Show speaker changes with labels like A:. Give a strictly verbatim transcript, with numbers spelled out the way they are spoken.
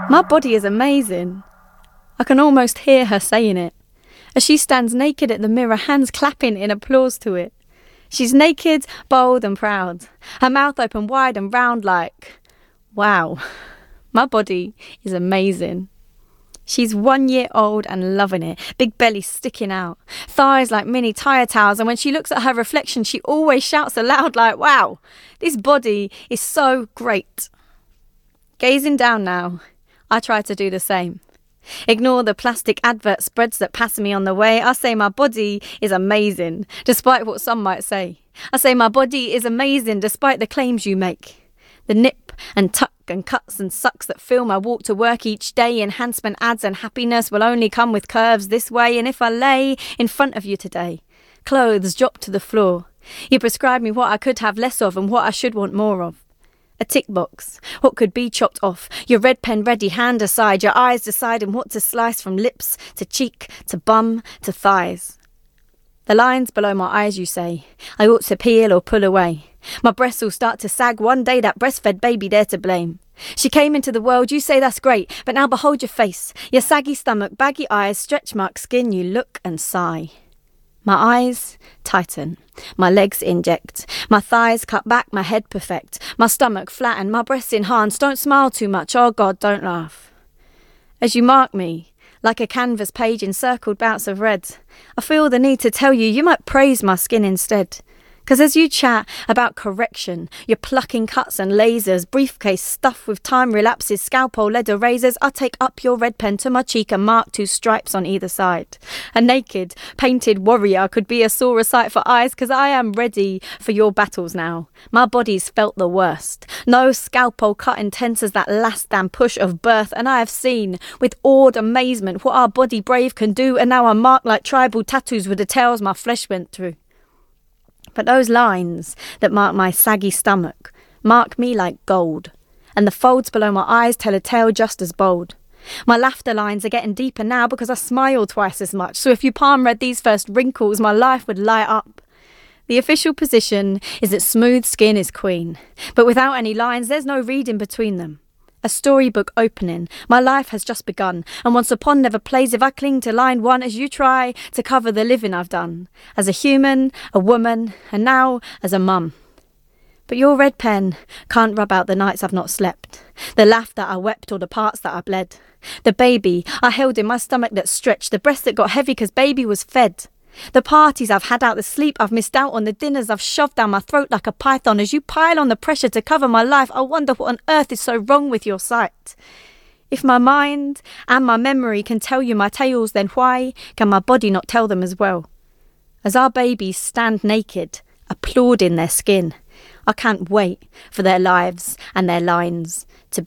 A: My body is amazing. I can almost hear her saying it, as she stands naked at the mirror, hands clapping in applause to it. She's naked, bold and proud, her mouth open wide and round like, wow, my body is amazing. She's one year old and loving it, big belly sticking out, thighs like mini tyre towels, and when she looks at her reflection, she always shouts aloud like, wow, this body is so great. Gazing down now, I try to do the same. Ignore the plastic advert spreads that pass me on the way. I say my body is amazing, despite what some might say. I say my body is amazing, despite the claims you make. The nip and tuck and cuts and sucks that fill my walk to work each day. Enhancement ads and happiness will only come with curves this way. And if I lay in front of you today, clothes drop to the floor, you prescribe me what I could have less of and what I should want more of. A tick box, what could be chopped off, your red pen ready, hand aside, your eyes deciding what to slice from lips to cheek to bum to thighs. The lines below my eyes, you say, I ought to peel or pull away. My breasts will start to sag, one day that breastfed baby there to blame. She came into the world, you say that's great, but now behold your face, your saggy stomach, baggy eyes, stretch mark skin, you look and sigh. My eyes tighten, my legs inject, my thighs cut back, my head perfect, my stomach flatten, my breasts enhance, don't smile too much, oh God, don't laugh. As you mark me, like a canvas page in circled bouts of red, I feel the need to tell you, you might praise my skin instead. 'Cause as you chat about correction, you're plucking cuts and lasers, briefcase stuffed with time relapses, scalpel leather razors, I take up your red pen to my cheek and mark two stripes on either side. A naked, painted warrior could be a sorer sight for eyes, 'cause I am ready for your battles now. My body's felt the worst. No scalpel cut intense as that last damn push of birth, and I have seen, with awed amazement, what our body brave can do, and now I'm marked like tribal tattoos with the tales my flesh went through. But those lines that mark my saggy stomach mark me like gold, and the folds below my eyes tell a tale just as bold. My laughter lines are getting deeper now because I smile twice as much, so if you palm read these first wrinkles, my life would light up. The official position is that smooth skin is queen, but without any lines there's no reading between them. A storybook opening, my life has just begun, and once upon never plays if I cling to line one as you try to cover the living I've done, as a human, a woman, and now as a mum. But your red pen can't rub out the nights I've not slept, the laughter I wept or the parts that I bled, the baby I held in my stomach that stretched, the breast that got heavy 'cause baby was fed. The parties I've had out, the sleep I've missed out on, the dinners I've shoved down my throat like a python. As you pile on the pressure to cover my life, I wonder what on earth is so wrong with your sight. If my mind and my memory can tell you my tales, then why can my body not tell them as well? As our babies stand naked, applauding their skin, I can't wait for their lives and their lines to